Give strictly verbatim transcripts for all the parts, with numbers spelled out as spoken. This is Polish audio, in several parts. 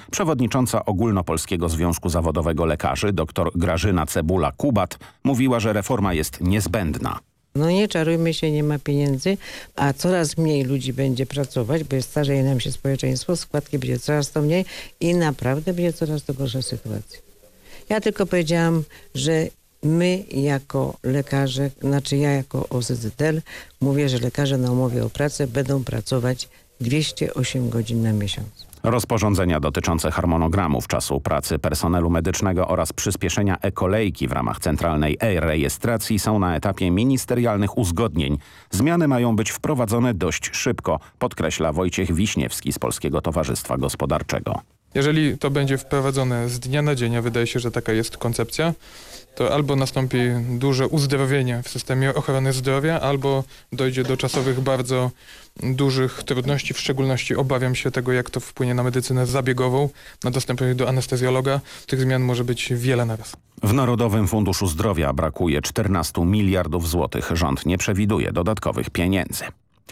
Przewodnicząca Ogólnopolskiego Związku Zawodowego Lekarzy dr Grażyna Cebula-Kubat mówiła, że reforma jest niezbędna. No nie czarujmy się, nie ma pieniędzy, a coraz mniej ludzi będzie pracować, bo starzeje nam się społeczeństwo, składki będzie coraz to mniej i naprawdę będzie coraz to gorsza sytuacja. Ja tylko powiedziałam, że my jako lekarze, znaczy ja jako O Z Z L mówię, że lekarze na umowie o pracę będą pracować dwieście osiem godzin na miesiąc. Rozporządzenia dotyczące harmonogramów czasu pracy personelu medycznego oraz przyspieszenia e-kolejki w ramach centralnej e-rejestracji są na etapie ministerialnych uzgodnień. Zmiany mają być wprowadzone dość szybko, podkreśla Wojciech Wiśniewski z Polskiego Towarzystwa Gospodarczego. Jeżeli to będzie wprowadzone z dnia na dzień, a wydaje się, że taka jest koncepcja, to albo nastąpi duże uzdrowienie w systemie ochrony zdrowia, albo dojdzie do czasowych bardzo dużych trudności, w szczególności obawiam się tego, jak to wpłynie na medycynę zabiegową, na dostęp do anestezjologa. Tych zmian może być wiele naraz. W Narodowym Funduszu Zdrowia brakuje czternastu miliardów złotych. Rząd nie przewiduje dodatkowych pieniędzy.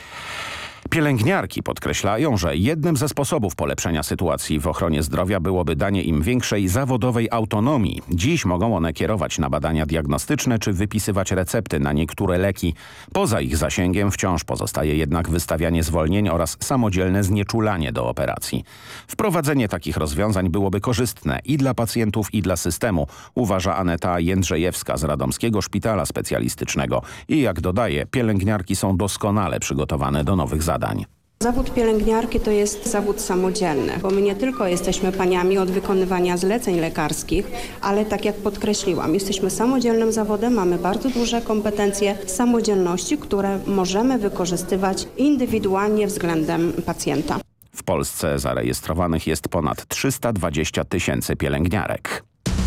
Pielęgniarki podkreślają, że jednym ze sposobów polepszenia sytuacji w ochronie zdrowia byłoby danie im większej zawodowej autonomii. Dziś mogą one kierować na badania diagnostyczne czy wypisywać recepty na niektóre leki. Poza ich zasięgiem wciąż pozostaje jednak wystawianie zwolnień oraz samodzielne znieczulanie do operacji. Wprowadzenie takich rozwiązań byłoby korzystne i dla pacjentów, i dla systemu, uważa Aneta Jędrzejewska z Radomskiego Szpitala Specjalistycznego. I jak dodaje, pielęgniarki są doskonale przygotowane do nowych zadań. Zawód pielęgniarki to jest zawód samodzielny, bo my nie tylko jesteśmy paniami od wykonywania zleceń lekarskich, ale tak jak podkreśliłam, jesteśmy samodzielnym zawodem, mamy bardzo duże kompetencje samodzielności, które możemy wykorzystywać indywidualnie względem pacjenta. W Polsce zarejestrowanych jest ponad trzysta dwadzieścia tysięcy pielęgniarek.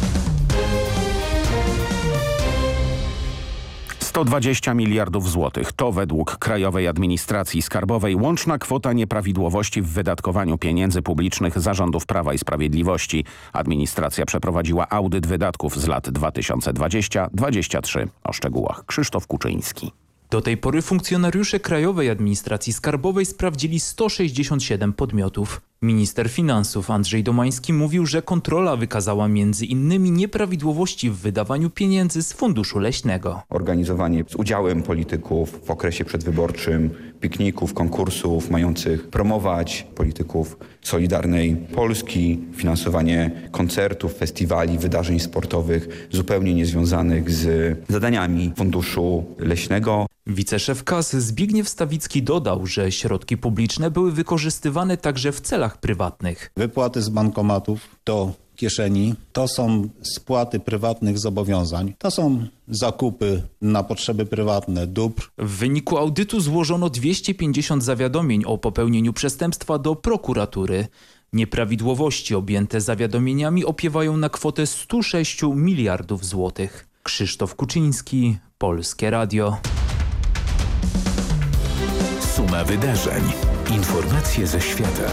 sto dwadzieścia miliardów złotych to według Krajowej Administracji Skarbowej łączna kwota nieprawidłowości w wydatkowaniu pieniędzy publicznych za rządów Prawa i Sprawiedliwości. Administracja przeprowadziła audyt wydatków z lat dwa tysiące dwudziestego do dwudziestego trzeciego. O szczegółach Krzysztof Kuczyński. Do tej pory funkcjonariusze Krajowej Administracji Skarbowej sprawdzili sto sześćdziesiąt siedem podmiotów. Minister finansów Andrzej Domański mówił, że kontrola wykazała między innymi nieprawidłowości w wydawaniu pieniędzy z Funduszu Leśnego. Organizowanie z udziałem polityków w okresie przedwyborczym pikników, konkursów mających promować polityków Solidarnej Polski, finansowanie koncertów, festiwali, wydarzeń sportowych zupełnie niezwiązanych z zadaniami Funduszu Leśnego. Wiceszef K A S Zbigniew Stawicki dodał, że środki publiczne były wykorzystywane także w celach prywatnych. Wypłaty z bankomatów do kieszeni to są spłaty prywatnych zobowiązań, to są zakupy na potrzeby prywatne dóbr. W wyniku audytu złożono dwieście pięćdziesiąt zawiadomień o popełnieniu przestępstwa do prokuratury. Nieprawidłowości objęte zawiadomieniami opiewają na kwotę stu sześciu miliardów złotych. Krzysztof Kuczyński, Polskie Radio. Suma wydarzeń. Informacje ze świata.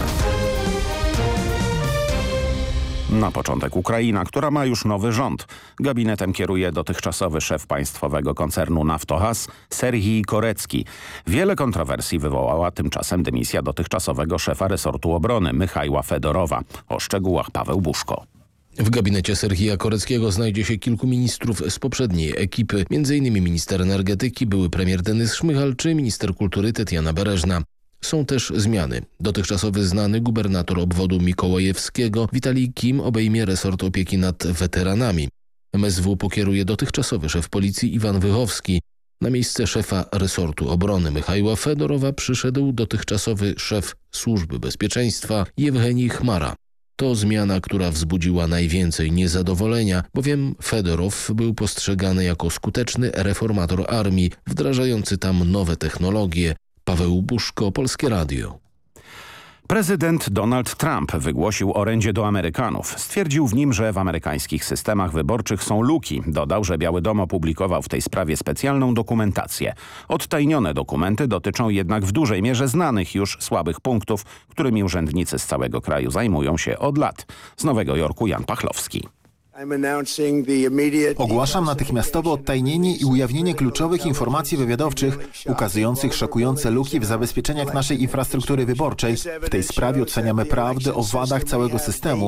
Na początek Ukraina, która ma już nowy rząd. Gabinetem kieruje dotychczasowy szef państwowego koncernu Naftogaz Serhij Korecki. Wiele kontrowersji wywołała tymczasem dymisja dotychczasowego szefa resortu obrony Michajła Fedorowa. O szczegółach Paweł Buszko. W gabinecie Serhija Koreckiego znajdzie się kilku ministrów z poprzedniej ekipy, między innymi minister energetyki, były premier Denys Szmychal czy minister kultury Tetiana Bereżna. Są też zmiany. Dotychczasowy znany gubernator obwodu mikołajewskiego Witalij Kim obejmie resort opieki nad weteranami. M S W pokieruje dotychczasowy szef policji Iwan Wychowski. Na miejsce szefa resortu obrony Michajła Fedorowa przyszedł dotychczasowy szef służby bezpieczeństwa Jewgenij Chmara. To zmiana, która wzbudziła najwięcej niezadowolenia, bowiem Fedorow był postrzegany jako skuteczny reformator armii, wdrażający tam nowe technologie. Paweł Buszko, Polskie Radio. Prezydent Donald Trump wygłosił orędzie do Amerykanów. Stwierdził w nim, że w amerykańskich systemach wyborczych są luki. Dodał, że Biały Dom opublikował w tej sprawie specjalną dokumentację. Odtajnione dokumenty dotyczą jednak w dużej mierze znanych już słabych punktów, którymi urzędnicy z całego kraju zajmują się od lat. Z Nowego Jorku Jan Pachlowski. Ogłaszam natychmiastowe odtajnienie i ujawnienie kluczowych informacji wywiadowczych ukazujących szokujące luki w zabezpieczeniach naszej infrastruktury wyborczej. W tej sprawie oceniamy prawdę o wadach całego systemu.